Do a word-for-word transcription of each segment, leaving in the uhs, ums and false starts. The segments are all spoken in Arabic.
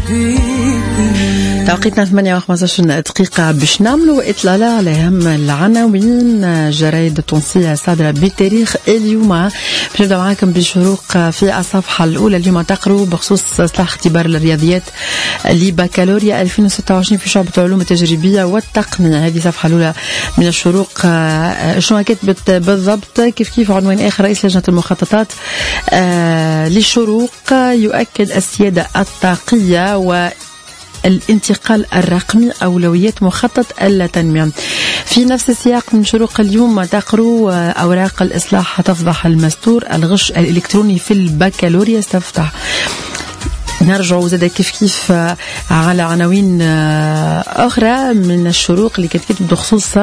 توقيتنا ثمانية وخمسة عشر دقيقة باش نعملوا إطلالة على أهم العناوين جرايد التونسية الصادرة بتاريخ اليوم. باش نبدأ معاكم بالشروق في الصفحة الأولى. اليوم تقروا بخصوص إصلاح اختبار الرياضيات لبكالوريا ألفين وستة وعشرين في شعبة العلوم التجريبية والتقنية. هذه الصفحة الأولى من الشروق. شنو كتبت بالضبط؟ كيف كيف عنوان آخر رئيس لجنة المخططات للشروق يؤكد السيادة الطاقية و الانتقال الرقمي أولويات مخطط التنمية. في نفس السياق من شروق اليوم تقروا أوراق الإصلاح تفضح المستور، الغش الإلكتروني في البكالوريا استفتح. نرجع زاد كيف كيف على عناوين أخرى من الشروق اللي كانت بخصوص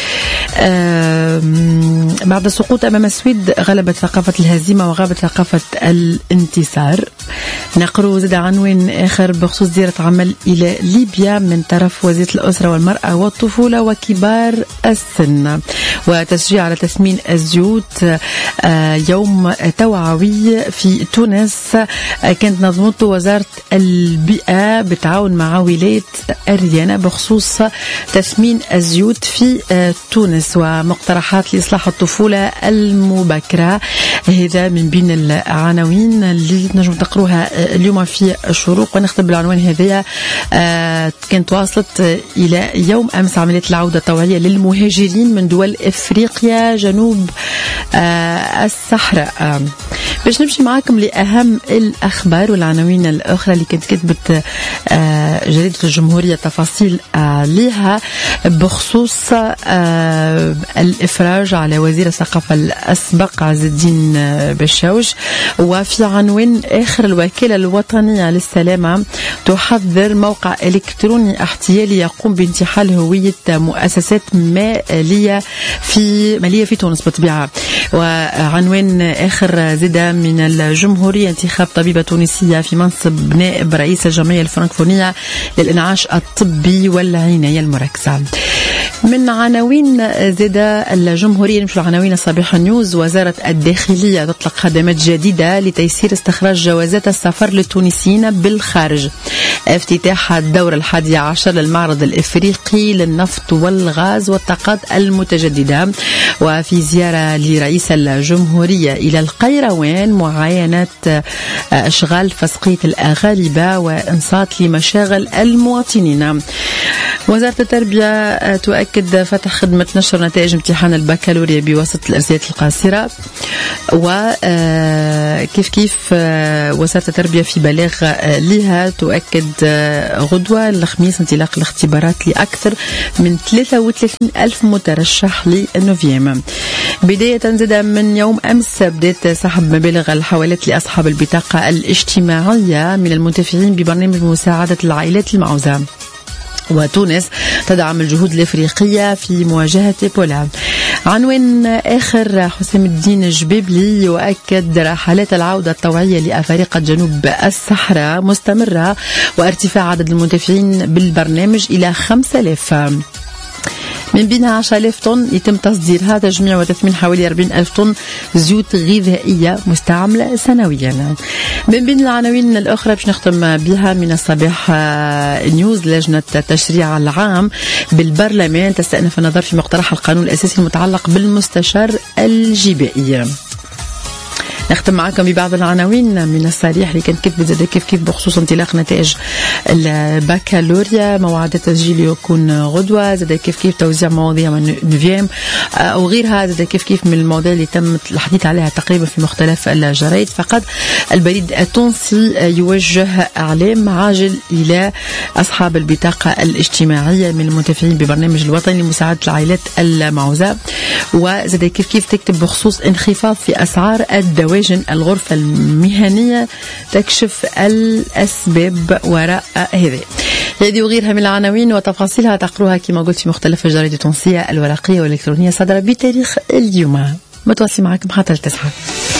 بعد السقوط أمام السويد غلبت ثقافة الهزيمة وغابت ثقافة الانتصار. نقرأ زاد عنوان آخر بخصوص زيارة عمل إلى ليبيا من طرف وزيرة الأسرة والمرأة والطفولة وكبار السن. وتشجيع على تثمين الزيوت يوم توعوي في تونس كانت نظمته وزارة البيئة بالتعاون مع ولاية أريانا بخصوص تثمين الزيوت في تونس ومقترحات لإصلاح الطفولة المبكرة. هذا من بين العناوين اللي نجم تقروها اليوم في الشروق. ونختم بالعنوان هذه كانت واصلت إلى يوم أمس عملية العودة الطوعية للمهاجرين من دول إفريقيا جنوب الصحراء. باش نمشي معاكم لأهم الأخبار والعناوين الأخرى اللي كانت كتبت جريدة الجمهورية تفاصيل عليها بخصوص الإفراج على وزير الثقافة الأسبق عز الدين بشاوش. وفي عنوان آخر الوكالة الوطنية للسلامة تحذر موقع إلكتروني احتيالي يقوم بانتحال هوية مؤسسات مالية في مالية في تونس بطبيعة. وعنوان آخر زدا من الجمهورية انتخاب طبيبة تونسية في منصب نائب رئيس الجمعية الفرنكفونية للإنعاش الطبي والعناية المركزة. من عناوين زدا الجمهورية نمشي العناوين الصباح نيوز. وزارة الداخلية تطلق خدمات جديدة لتيسير استخراج جوازات السفر للتونسيين بالخارج. افتتاح الدورة الحادية عشر للمعرض الإفريقي للنفط والغاز والطاقات المتجددة. وفي زيارة لرئيس الجمهورية إلى القيروان معاينة أشغال فسقية الأغالبة وإنصات لمشاغل المواطنين. وزارة التربية تؤكد فتح خدمة نشر نتائج امتحان البكالوريا بواسطة الأرسالات القاصرة. وكيف كيف وزارة التربية في بلاغ لها تؤكد غدوة الخميس انطلاق الاختبارات لأكثر من ثلاثة وثلاثين ألف مترشح للنوفيام. بداية زاد من يوم أمس بدأت سحب مبالغ الحوالات لأصحاب البطاقة الاجتماعية من المنتفعين ببرنامج مساعدة العائلات المعوزة. وتونس تدعم الجهود الإفريقية في مواجهة إيبولا. عنوان آخر حسام الدين الجبيبلي يؤكد رحلات العودة الطوعية لأفارقة جنوب الصحراء مستمرة وارتفاع عدد المنتفعين بالبرنامج إلى خمسة آلاف. من بينها عشرة آلاف طن يتم تصديرها، تجميع وتثمين حوالي أربعين ألف طن زيوت غذائية مستعملة سنويا. من بين العناوين الأخرى باش نختم بها من الصباح نيوز. لجنة التشريع العام بالبرلمان تستأنف النظر في مقترح القانون الأساسي المتعلق بالمستشار الجبائي. نختم معكم ببعض العناوين من الصريح اللي كانت كتبت زاد كيف كيف بخصوص انطلاق نتائج البكالوريا. موعد التسجيل يكون غدوة. زاد كيف كيف توزيع مواضيع من نوفيام أو غيرها. زاد كيف كيف من المواضيع اللي تم الحديث عليها تقريبا في مختلف الجرايد. فقط البريد التونسي يوجه إعلام عاجل إلى أصحاب البطاقة الاجتماعية من المنتفعين ببرنامج الوطني لمساعدة العائلات المعوزة. وزاد كيف كيف تكتب بخصوص انخفاض في أسعار الدواء. الغرفة المهنية تكشف الأسباب وراء هذه هذه وغيرها من العناوين وتفاصيلها تقروها كما قلت في مختلف الجرائد التونسية الورقية والإلكترونية صادرة بتاريخ اليوم. متواصل معكم حتى التسعة.